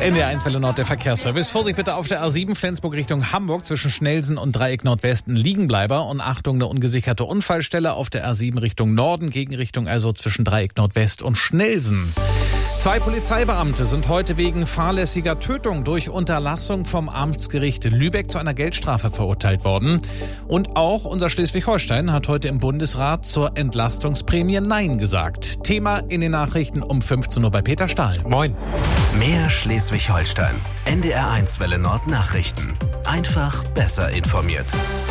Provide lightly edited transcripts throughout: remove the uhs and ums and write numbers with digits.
NDR 1 Welle Nord, der Verkehrsservice. Vorsicht bitte auf der A7 Flensburg Richtung Hamburg zwischen Schnellsen und Dreieck Nordwesten Liegenbleiber. Und Achtung, eine ungesicherte Unfallstelle auf der A7 Richtung Norden, Gegenrichtung also zwischen Dreieck Nordwest und Schnellsen. 2 Polizeibeamte sind heute wegen fahrlässiger Tötung durch Unterlassung vom Amtsgericht Lübeck zu einer Geldstrafe verurteilt worden. Und auch unser Schleswig-Holstein hat heute im Bundesrat zur Entlastungsprämie Nein gesagt. Thema in den Nachrichten um 15 Uhr bei Peter Stahl. Moin. Mehr Schleswig-Holstein. NDR 1 Welle Nord Nachrichten. Einfach besser informiert.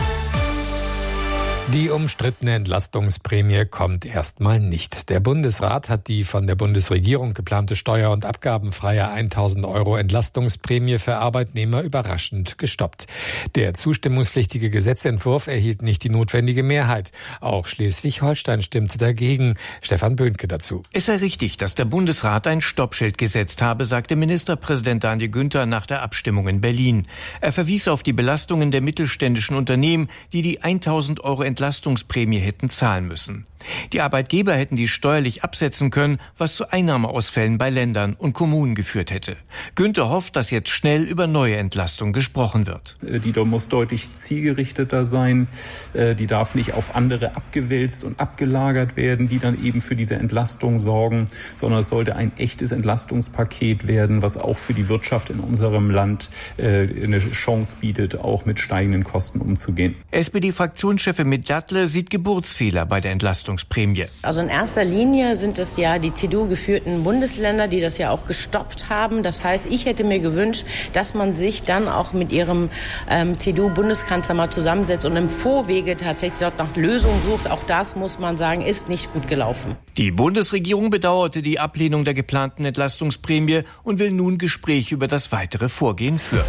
Die umstrittene Entlastungsprämie kommt erstmal nicht. Der Bundesrat hat die von der Bundesregierung geplante steuer- und abgabenfreie 1.000 € Entlastungsprämie für Arbeitnehmer überraschend gestoppt. Der zustimmungspflichtige Gesetzentwurf erhielt nicht die notwendige Mehrheit. Auch Schleswig-Holstein stimmte dagegen. Stefan Böhnke dazu. Es sei richtig, dass der Bundesrat ein Stoppschild gesetzt habe, sagte Ministerpräsident Daniel Günther nach der Abstimmung in Berlin. Er verwies auf die Belastungen der mittelständischen Unternehmen, die 1.000 € Entlastungsprämie hätten zahlen müssen. Die Arbeitgeber hätten die steuerlich absetzen können, was zu Einnahmeausfällen bei Ländern und Kommunen geführt hätte. Günther hofft, dass jetzt schnell über neue Entlastung gesprochen wird. Die muss deutlich zielgerichteter sein. Die darf nicht auf andere abgewälzt und abgelagert werden, die dann eben für diese Entlastung sorgen, sondern es sollte ein echtes Entlastungspaket werden, was auch für die Wirtschaft in unserem Land eine Chance bietet, auch mit steigenden Kosten umzugehen. SPD-Fraktionschefin Midjatle sieht Geburtsfehler bei der Entlastungsprämie. Also in erster Linie sind es ja die CDU-geführten Bundesländer, die das ja auch gestoppt haben. Das heißt, ich hätte mir gewünscht, dass man sich dann auch mit ihrem CDU-Bundeskanzler mal zusammensetzt und im Vorwege tatsächlich dort nach Lösungen sucht. Auch das, muss man sagen, ist nicht gut gelaufen. Die Bundesregierung bedauerte die Ablehnung der geplanten Entlastungsprämie und will nun Gespräche über das weitere Vorgehen führen.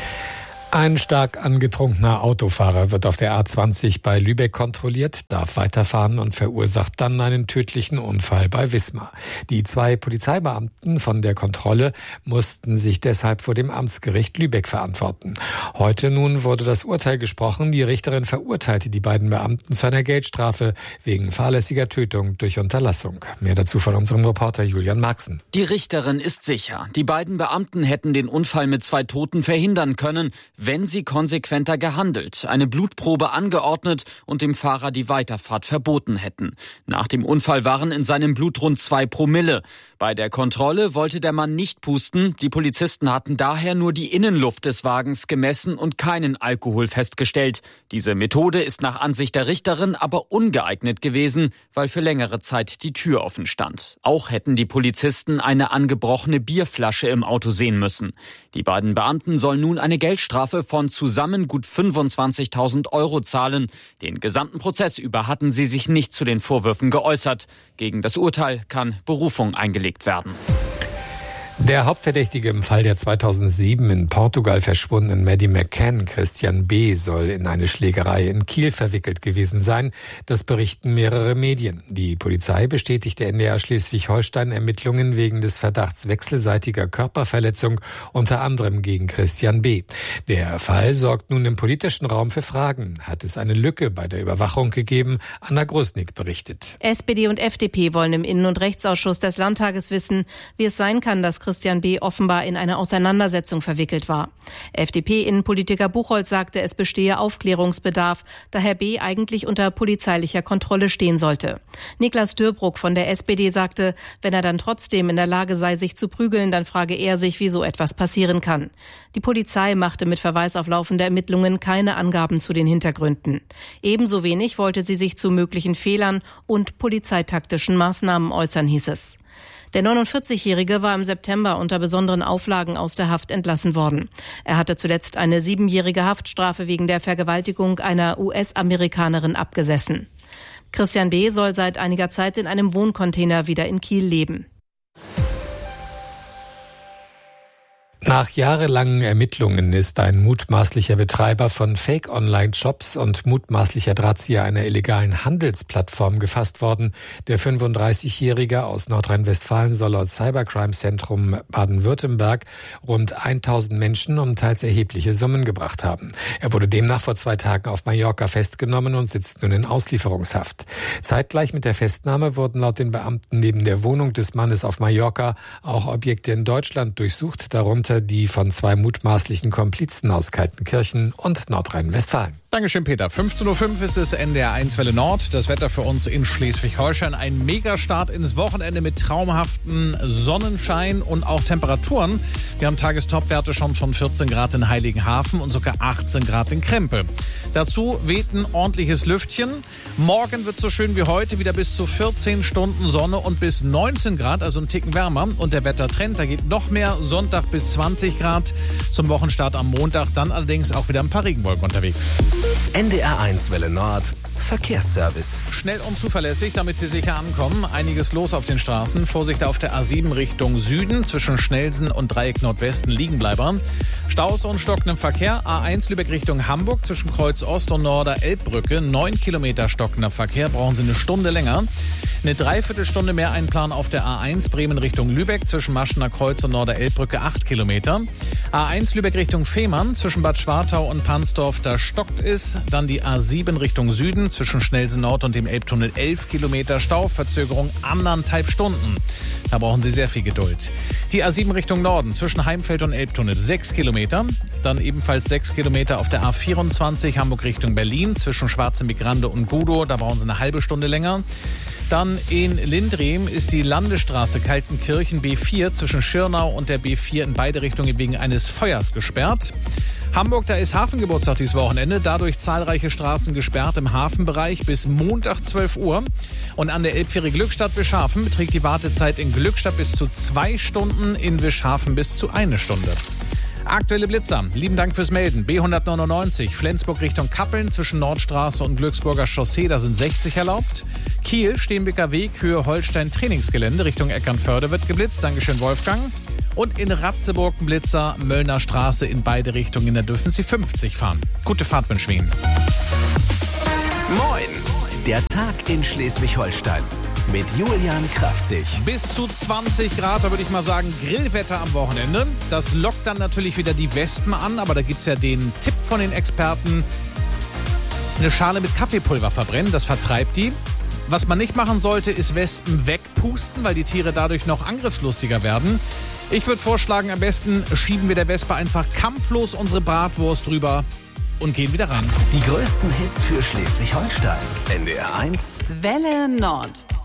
Ein stark angetrunkener Autofahrer wird auf der A20 bei Lübeck kontrolliert, darf weiterfahren und verursacht dann einen tödlichen Unfall bei Wismar. Die 2 Polizeibeamten von der Kontrolle mussten sich deshalb vor dem Amtsgericht Lübeck verantworten. Heute nun wurde das Urteil gesprochen. Die Richterin verurteilte die beiden Beamten zu einer Geldstrafe wegen fahrlässiger Tötung durch Unterlassung. Mehr dazu von unserem Reporter Julian Marxen. Die Richterin ist sicher, die beiden Beamten hätten den Unfall mit 2 Toten verhindern können, wenn sie konsequenter gehandelt, eine Blutprobe angeordnet und dem Fahrer die Weiterfahrt verboten hätten. Nach dem Unfall waren in seinem Blut rund 2 Promille. Bei der Kontrolle wollte der Mann nicht pusten. Die Polizisten hatten daher nur die Innenluft des Wagens gemessen und keinen Alkohol festgestellt. Diese Methode ist nach Ansicht der Richterin aber ungeeignet gewesen, weil für längere Zeit die Tür offen stand. Auch hätten die Polizisten eine angebrochene Bierflasche im Auto sehen müssen. Die beiden Beamten sollen nun eine Geldstrafe von zusammen gut 25.000 € zahlen. Den gesamten Prozess über hatten sie sich nicht zu den Vorwürfen geäußert. Gegen das Urteil kann Berufung eingelegt werden. Der Hauptverdächtige im Fall der 2007 in Portugal verschwundenen Maddie McCann, Christian B., soll in eine Schlägerei in Kiel verwickelt gewesen sein. Das berichten mehrere Medien. Die Polizei bestätigte NDR Schleswig-Holstein Ermittlungen wegen des Verdachts wechselseitiger Körperverletzung, unter anderem gegen Christian B. Der Fall sorgt nun im politischen Raum für Fragen. Hat es eine Lücke bei der Überwachung gegeben? Anna Grosnick berichtet. SPD und FDP wollen im Innen- und Rechtsausschuss des Landtages wissen, wie es sein kann, dass Christian B. offenbar in eine Auseinandersetzung verwickelt war. FDP-Innenpolitiker Buchholz sagte, es bestehe Aufklärungsbedarf, da Herr B. eigentlich unter polizeilicher Kontrolle stehen sollte. Niklas Dörbruck von der SPD sagte, wenn er dann trotzdem in der Lage sei, sich zu prügeln, dann frage er sich, wie so etwas passieren kann. Die Polizei machte mit Verweis auf laufende Ermittlungen keine Angaben zu den Hintergründen. Ebenso wenig wollte sie sich zu möglichen Fehlern und polizeitaktischen Maßnahmen äußern, hieß es. Der 49-Jährige war im September unter besonderen Auflagen aus der Haft entlassen worden. Er hatte zuletzt eine 7-jährige Haftstrafe wegen der Vergewaltigung einer US-Amerikanerin abgesessen. Christian B. soll seit einiger Zeit in einem Wohncontainer wieder in Kiel leben. Nach jahrelangen Ermittlungen ist ein mutmaßlicher Betreiber von Fake-Online-Shops und mutmaßlicher Drahtzieher einer illegalen Handelsplattform gefasst worden. Der 35-Jährige aus Nordrhein-Westfalen soll laut Cybercrime-Zentrum Baden-Württemberg rund 1000 Menschen um teils erhebliche Summen gebracht haben. Er wurde demnach vor 2 Tagen auf Mallorca festgenommen und sitzt nun in Auslieferungshaft. Zeitgleich mit der Festnahme wurden laut den Beamten neben der Wohnung des Mannes auf Mallorca auch Objekte in Deutschland durchsucht, darunter die von 2 mutmaßlichen Komplizen aus Kaltenkirchen und Nordrhein-Westfalen. Dankeschön, Peter. 15.05 Uhr ist es NDR 1 Welle Nord. Das Wetter für uns in Schleswig-Holstein. Ein Megastart ins Wochenende mit traumhaften Sonnenschein und auch Temperaturen. Wir haben Tagestopwerte schon von 14 Grad in Heiligenhafen und sogar 18 Grad in Krempe. Dazu weht ein ordentliches Lüftchen. Morgen wird es so schön wie heute, wieder bis zu 14 Stunden Sonne und bis 19 Grad, also ein Ticken wärmer. Und der Wettertrend, da geht noch mehr. Sonntag bis 20 Grad. Zum Wochenstart am Montag dann allerdings auch wieder ein paar Regenwolken unterwegs. NDR 1 Welle Nord. Verkehrsservice. Schnell und zuverlässig, damit Sie sicher ankommen. Einiges los auf den Straßen. Vorsicht auf der A7 Richtung Süden. Zwischen Schnellsen und Dreieck Nordwesten Liegenbleiber. Staus und stockendem Verkehr. A1 Lübeck Richtung Hamburg. Zwischen Kreuz Ost und Norder Elbbrücke. 9 Kilometer stockender Verkehr. Brauchen Sie eine Stunde länger. Eine Dreiviertelstunde mehr Einplan auf der A1 Bremen Richtung Lübeck. Zwischen Maschener Kreuz und Norder Elbbrücke 8 Kilometer. A1 Lübeck Richtung Fehmarn. Zwischen Bad Schwartau und Pansdorf. Da stockt es. Dann die A7 Richtung Süden. Zwischen Schnellsen Nord und dem Elbtunnel 11 Kilometer Stau, Verzögerung 1,5 Stunden. Da brauchen Sie sehr viel Geduld. Die A7 Richtung Norden zwischen Heimfeld und Elbtunnel 6 Kilometer. Dann ebenfalls 6 Kilometer auf der A24 Hamburg Richtung Berlin zwischen Schwarzenbeck-Grande und Gudow. Da brauchen Sie eine halbe Stunde länger. Dann in Lindrehm ist die Landesstraße Kaltenkirchen B4 zwischen Schirnau und der B4 in beide Richtungen wegen eines Feuers gesperrt. Hamburg, da ist Hafengeburtstag dieses Wochenende. Dadurch zahlreiche Straßen gesperrt im Hafenbereich bis Montag 12 Uhr. Und an der Elbfähre Glückstadt-Wischhafen beträgt die Wartezeit in Glückstadt bis zu 2 Stunden, in Wischhafen bis zu 1 Stunde. Aktuelle Blitzer. Lieben Dank fürs Melden. B199, Flensburg Richtung Kappeln zwischen Nordstraße und Glücksburger Chaussee, da sind 60 erlaubt. Kiel, Steenbeker Weg, Höhe Holstein Trainingsgelände Richtung Eckernförde wird geblitzt. Dankeschön, Wolfgang. Und in Ratzeburg ein Blitzer, Möllner Straße in beide Richtungen, da dürfen Sie 50 fahren. Gute Fahrt wünschen wir Ihnen. Moin! Der Tag in Schleswig-Holstein mit Julian Kraftzig. Bis zu 20 Grad, da würde ich mal sagen, Grillwetter am Wochenende. Das lockt dann natürlich wieder die Wespen an, aber da gibt es ja den Tipp von den Experten, eine Schale mit Kaffeepulver verbrennen, das vertreibt die. Was man nicht machen sollte, ist Wespen wegpusten, weil die Tiere dadurch noch angriffslustiger werden. Ich würde vorschlagen, am besten schieben wir der Wespe einfach kampflos unsere Bratwurst drüber und gehen wieder ran. Die größten Hits für Schleswig-Holstein. NDR 1 Welle Nord.